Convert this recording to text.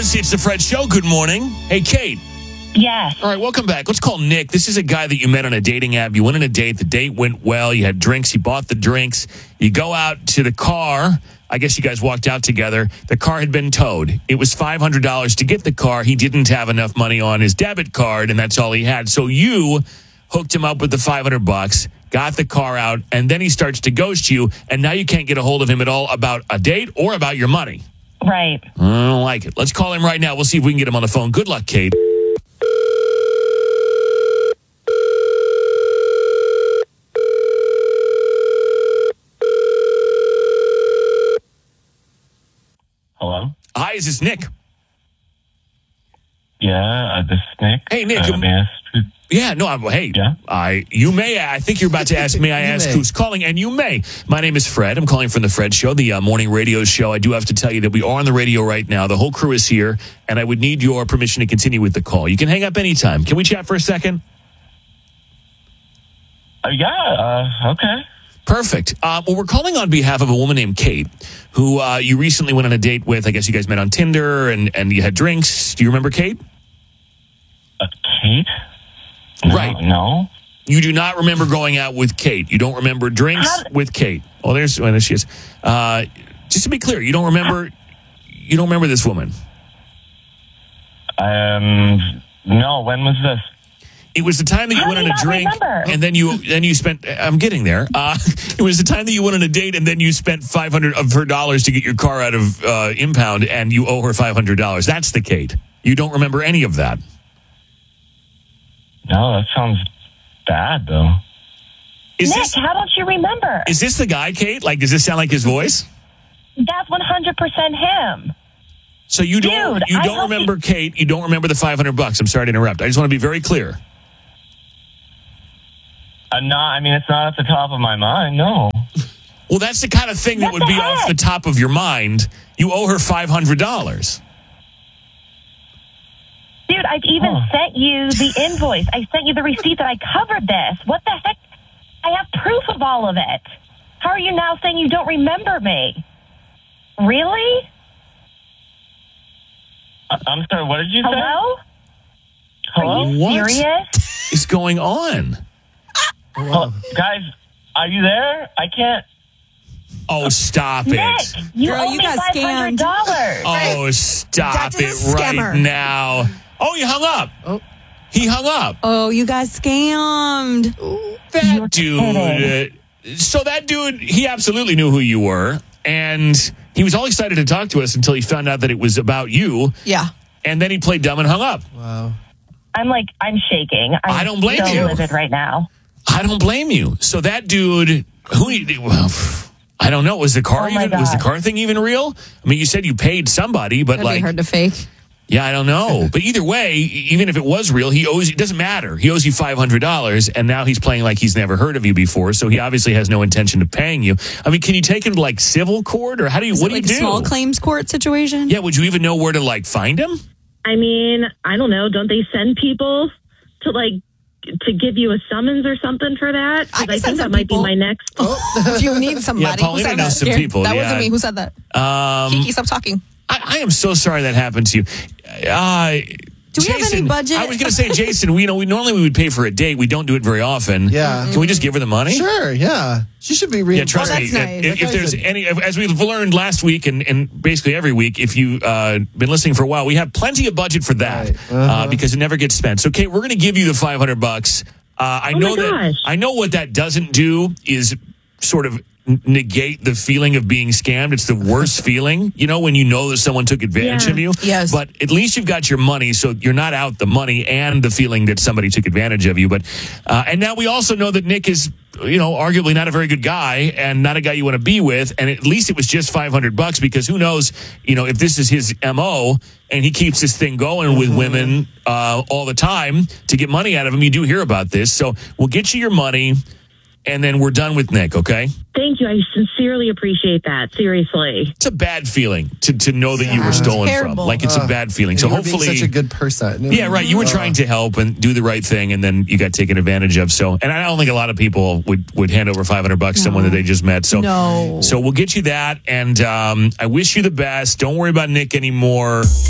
is. It's the Fred Show. Good morning. Hey, Kate. Yes. All right, welcome back. Let's call Nick. This is a guy that you met on a dating app. You went on a date. The date went well. You had drinks. You bought the drinks. You go out to the car. I guess you guys walked out together. The car had been towed. It was $500 to get the car. He didn't have enough money on his debit card, and that's all he had. So you hooked him up with the $500, got the car out, and then he starts to ghost you, and now you can't get a hold of him at all about a date or about your money. Right. I don't like it. Let's call him right now. We'll see if we can get him on the phone. Good luck, Kate. Hello? Hi, is this Nick? Yeah, this is Nick. Hey, Nick. May I ask who- Yeah, no, Yeah? I think you're about to ask, may I ask who's calling? And you may. My name is Fred. I'm calling from the Fred Show, the morning radio show. I do have to tell you that we are on the radio right now. The whole crew is here, and I would need your permission to continue with the call. You can hang up anytime. Can we chat for a second? Okay. Perfect. Well, we're calling on behalf of a woman named Kate, who you recently went on a date with. I guess you guys met on Tinder, and you had drinks. Do you remember Kate? Kate? No, Right. No. You do not remember going out with Kate. You don't remember drinks with Kate. Oh, there she is. Just to be clear, you don't remember this woman. No, when was this? It was the time that you How went do on you a not drink, remember? and then you spent. I'm getting there. It was the time that you went on a date, and then you spent $500 of her dollars to get your car out of impound, and you owe her $500. That's the Kate. You don't remember any of that. No, that sounds bad, though. Is Nick, this how don't you remember? is this the guy, Kate? Like, does this sound like his voice? That's 100% him. So you don't Dude, you I don't hope remember Kate? You don't remember the $500? I'm sorry to interrupt. I just want to be very clear. No, I mean, it's not at the top of my mind, no. Well, that's the kind of thing that What would the be off heck? the top of your mind. You owe her $500. Dude, I've even sent you the invoice. I sent you the receipt that I covered this. What the heck? I have proof of all of it. How are you now saying you don't remember me? Really? I'm sorry, what did you say? Hello? Hello? Are you What? serious? Is going on? Guys, are you there? I can't. Oh, stop Nick, it. you Girl, owe you me got scammed. $500. Oh, stop That it is a right scammer. now. Oh, he hung up. Oh. He hung up. Oh, you got scammed. That dude. So that dude, he absolutely knew who you were. And he was all excited to talk to us until he found out that it was about you. Yeah. And then he played dumb and hung up. Wow. I'm shaking. I don't blame so you. livid right now. I don't blame you. So that dude, well, I don't know. Was the car Oh my was the God. car thing even real? I mean, you said you paid somebody, but That'd like, be hard to fake. yeah, I don't know. But either way, even if it was real, it doesn't matter. He owes you $500, and now he's playing like he's never heard of you before, so he obviously has no intention of paying you. I mean, can you take him to like civil court, or what do you Like a do? small claims court situation? Yeah, would you even know where to like find him? I mean, I don't know. Don't they send people to give you a summons or something for that? 'Cause I can I send think that some might people. be my next. If you need somebody. Yeah, Paulina who said knows that? some people, That yeah. wasn't me. Who said that? Kiki, stop talking. I am so sorry that happened to you. Do we have any Jason, budget? I was going to say, Jason, we normally we would pay for a date. We don't do it very often. Yeah. Can we just give her the money? Sure, yeah. She should be Yeah, reimbursed. trust Oh, me. that's nice. If there's any, as we've learned last week and basically every week, if you've been listening for a while, we have plenty of budget for that Right. because it never gets spent. So, Kate, we're going to give you the $500. I Oh know my that. gosh. I know what that doesn't do is sort of negate the feeling of being scammed. It's the worst feeling, when you know that someone took advantage Yeah. of you. Yes. But at least you've got your money, so you're not out the money and the feeling that somebody took advantage of you. But and now we also know that Nick is, arguably not a very good guy and not a guy you want to be with. And at least it was just $500 because who knows, if this is his MO and he keeps this thing going with women all the time to get money out of them. You do hear about this, so we'll get you your money. And then we're done with Nick, okay? Thank you. I sincerely appreciate that. Seriously. It's a bad feeling to know that you were stolen from. terrible. Like, it's a bad feeling. So You were being hopefully... such a good person. Yeah, right. You were trying to help and do the right thing, and then you got taken advantage of. So, and I don't think a lot of people would hand over $500 to someone that they just met. So, No. So we'll get you that, and I wish you the best. Don't worry about Nick anymore.